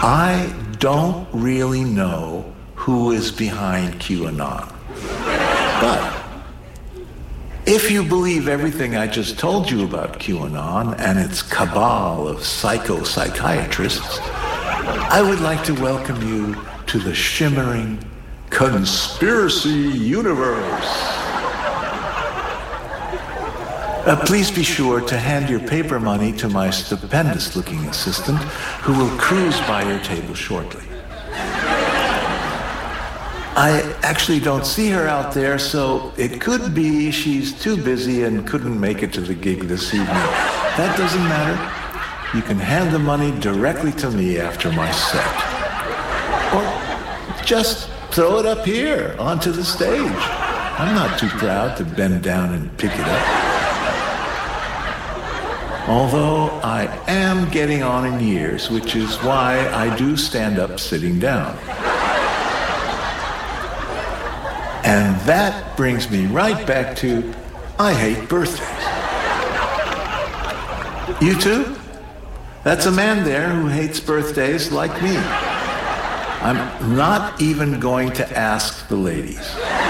I don't really know who is behind QAnon. But if you believe everything I just told you about QAnon and its cabal of psychiatrists, I would like to welcome you to the shimmering conspiracy universe. Please be sure to hand your paper money to my stupendous-looking assistant, who will cruise by your table shortly. I actually don't see her out there, so it could be she's too busy and couldn't make it to the gig this evening. That doesn't matter. You can hand the money directly to me after my set. Or just throw it up here onto the stage. I'm not too proud to bend down and pick it up. Although I am getting on in years, which is why I do stand up sitting down. And that brings me right back to, I hate birthdays. You too? That's a man there who hates birthdays like me. I'm not even going to ask the ladies.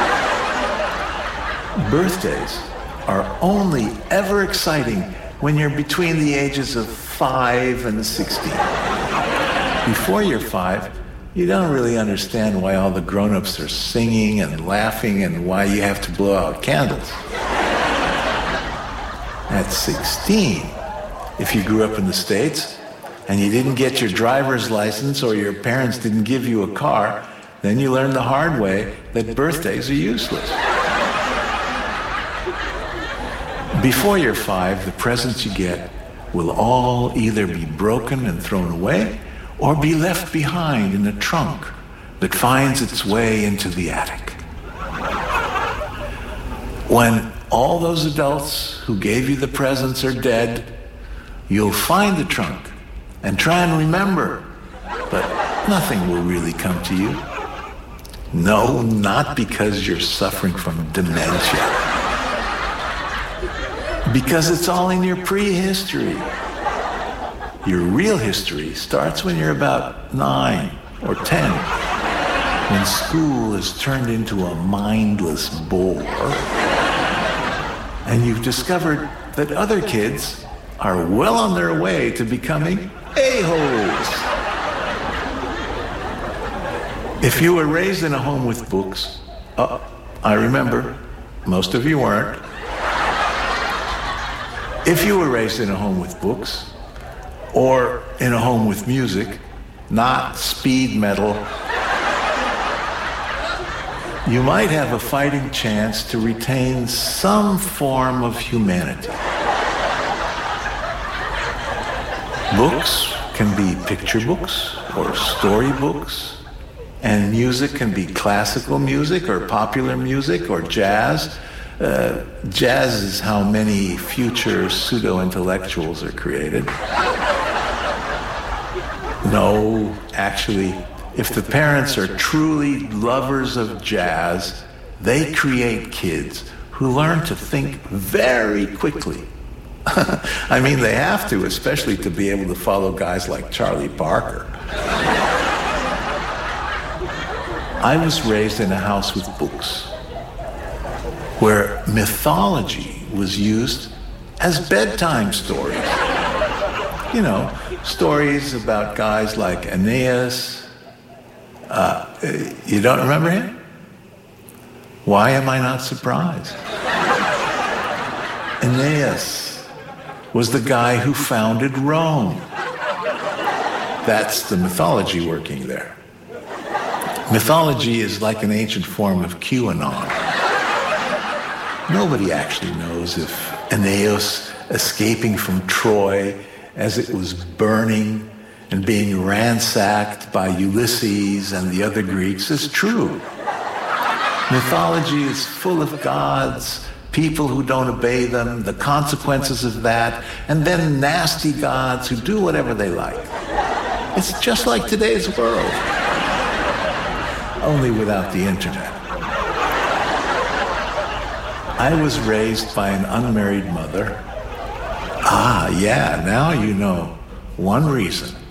Birthdays are only ever exciting when you're between the ages of 5 and 16. Before you're 5, you don't really understand why all the grown-ups are singing and laughing and why you have to blow out candles. At 16, if you grew up in the States and you didn't get your driver's license or your parents didn't give you a car, then you learn the hard way that birthdays are useless. Before you're 5, the presents you get will all either be broken and thrown away or be left behind in a trunk that finds its way into the attic. When all those adults who gave you the presents are dead, you'll find the trunk and try and remember, but nothing will really come to you. No, not because you're suffering from dementia. Because it's all in your prehistory. Your real history starts when you're about 9 or 10, when school is turned into a mindless bore, and you've discovered that other kids are well on their way to becoming a-holes. If you were raised in a home with books, I remember, most of you weren't. If you were raised in a home with books, or in a home with music, not speed metal, you might have a fighting chance to retain some form of humanity. Books can be picture books or story books, and music can be classical music or popular music or jazz. Jazz is how many future pseudo-intellectuals are created. No, actually, if the parents are truly lovers of jazz, they create kids who learn to think very quickly. I mean, they have to, especially to be able to follow guys like Charlie Parker. I was raised in a house with books, where mythology was used as bedtime stories. You know, stories about guys like Aeneas. You don't remember him? Why am I not surprised? Aeneas was the guy who founded Rome. That's the mythology working there. Mythology is like an ancient form of QAnon. Nobody actually knows if Aeneas escaping from Troy as it was burning and being ransacked by Ulysses and the other Greeks is true. Mythology is full of gods, people who don't obey them, the consequences of that, and then nasty gods who do whatever they like. It's just like today's world, only without the internet. I was raised by an unmarried mother. Ah, yeah, now you know one reason